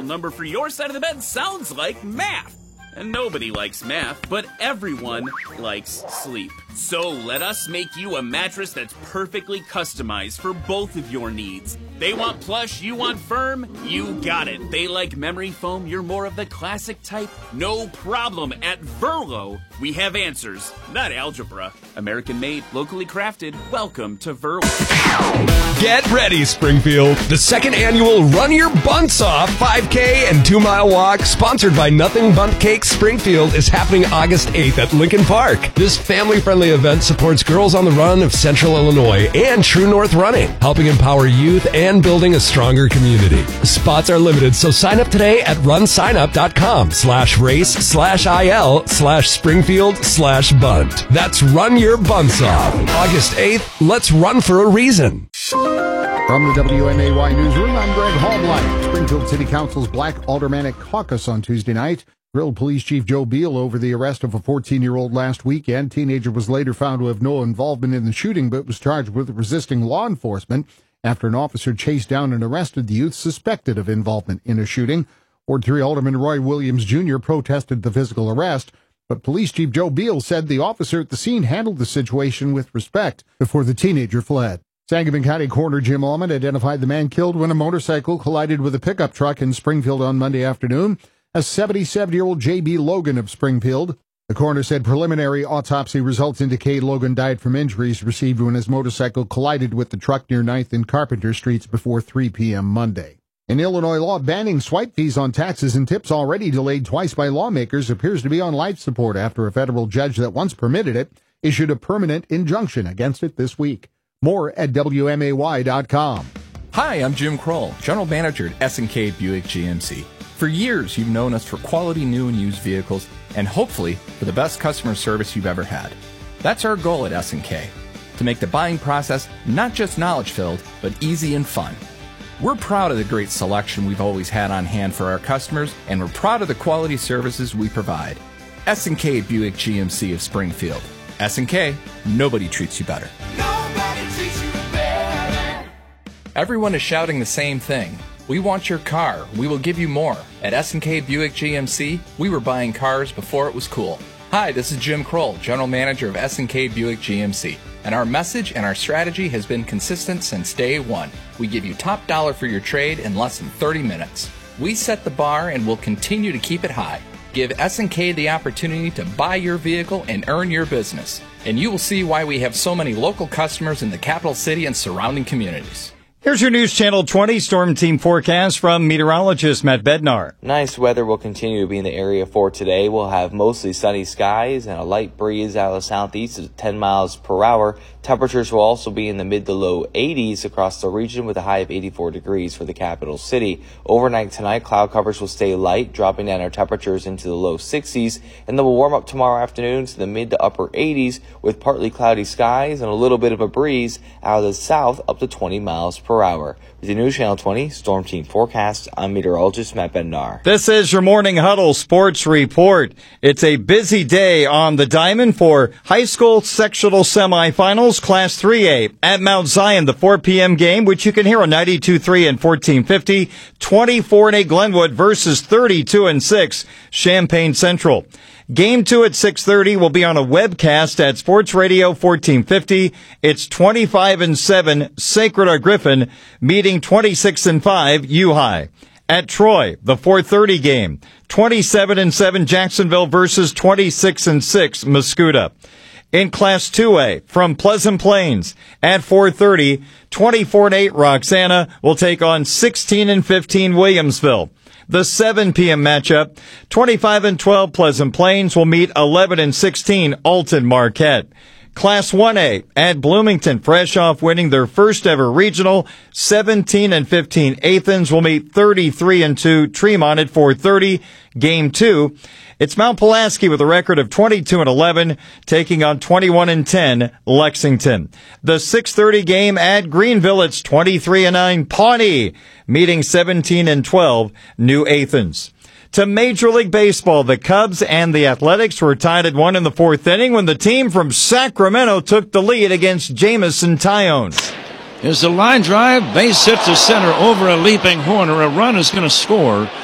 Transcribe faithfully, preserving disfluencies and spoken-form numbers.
number for your side of the bed sounds like math. And nobody likes math, but everyone likes sleep. So let us make you a mattress that's perfectly customized for both of your needs. They want plush, you want firm, you got it. They like memory foam, you're more of the classic type. No problem. At Verlo, we have answers, not algebra. American made, locally crafted. Welcome to Verlo. Get ready, Springfield. The second annual Run Your Bunts Off five K and two mile walk, sponsored by Nothing Bundt Cakes Springfield, is happening August eighth at Lincoln Park. This family-friendly event supports Girls on the Run of Central Illinois and True North Running, helping empower youth and building a stronger community. Spots are limited, so sign up today at runsignup.com slash race slash IL slash Springfield slash Bunt. That's Run Your Bunts Off. August eighth, let's run for a reason. From the W M A Y Newsroom, I'm Greg Hallblight. Springfield City Council's Black Aldermanic Caucus on Tuesday night grilled Police Chief Joe Beal over the arrest of a fourteen-year-old last weekend. Teenager was later found to have no involvement in the shooting, but was charged with resisting law enforcement after an officer chased down and arrested the youth suspected of involvement in a shooting. Ward three Alderman Roy Williams Junior protested the physical arrest, but Police Chief Joe Beal said the officer at the scene handled the situation with respect before the teenager fled. Sangamon County Coroner Jim Allman identified the man killed when a motorcycle collided with a pickup truck in Springfield on Monday afternoon, a seventy-seven-year-old J B Logan of Springfield. The coroner said preliminary autopsy results indicate Logan died from injuries received when his motorcycle collided with the truck near ninth and Carpenter Streets before three p.m. Monday. An Illinois law banning swipe fees on taxes and tips already delayed twice by lawmakers appears to be on life support after a federal judge that once permitted it issued a permanent injunction against it this week. More at W M A Y dot com. Hi, I'm Jim Kroll, General Manager at S and K Buick G M C. For years, you've known us for quality new and used vehicles and hopefully for the best customer service you've ever had. That's our goal at S and K, to make the buying process not just knowledge-filled, but easy and fun. We're proud of the great selection we've always had on hand for our customers, and we're proud of the quality services we provide. S and K Buick G M C of Springfield. S and K, nobody treats you better. Nobody treats you better. Everyone is shouting the same thing. We want your car. We will give you more. At S and K Buick G M C, we were buying cars before it was cool. Hi, this is Jim Kroll, General Manager of S and K Buick G M C. And our message and our strategy has been consistent since day one. We give you top dollar for your trade in less than thirty minutes. We set the bar and will continue to keep it high. Give S and K the opportunity to buy your vehicle and earn your business. And you will see why we have so many local customers in the capital city and surrounding communities. Here's your News Channel twenty Storm Team forecast from meteorologist Matt Bednar. Nice weather will continue to be in the area for today. We'll have mostly sunny skies and a light breeze out of the southeast at ten miles per hour. Temperatures will also be in the mid to low eighties across the region with a high of eighty-four degrees for the capital city. Overnight tonight, cloud covers will stay light, dropping down our temperatures into the low sixties, and then we'll warm up tomorrow afternoon to the mid to upper eighties with partly cloudy skies and a little bit of a breeze out of the south up to twenty miles per hour. With the News Channel twenty Storm Team forecast, I'm meteorologist Matt Bednar. This is your Morning Huddle Sports Report. It's a busy day on the diamond for high school sectional semifinals, Class three A at Mount Zion, the four p.m. game, which you can hear on ninety-two point three and fourteen fifty, twenty-four and eight Glenwood versus thirty-two and six Champaign Central. Game two at six thirty will be on a webcast at Sports Radio fourteen fifty. It's twenty-five and seven Sacred Heart Griffin meeting twenty-six and five U-High. At Troy, the four thirty game, twenty-seven and seven Jacksonville versus twenty-six and six Mascoutah. In Class two A, from Pleasant Plains, at four thirty, twenty-four and eight Roxana will take on sixteen and fifteen Williamsville. The seven p.m. matchup, twenty-five and twelve Pleasant Plains will meet eleven and sixteen Alton Marquette. Class one A at Bloomington, fresh off winning their first ever regional, seventeen and fifteen Athens will meet thirty-three and two Tremont at four thirty. Game two, it's Mount Pulaski with a record of twenty-two and eleven, taking on twenty-one and ten Lexington. The six thirty game at Greenville, it's twenty-three and nine Pawnee, meeting seventeen and twelve New Athens. To Major League Baseball, the Cubs and the Athletics were tied at one in the fourth inning when the team from Sacramento took the lead against Jamison Tyone. Here's the line drive, base hit to center over a leaping Horner. A run is going to score.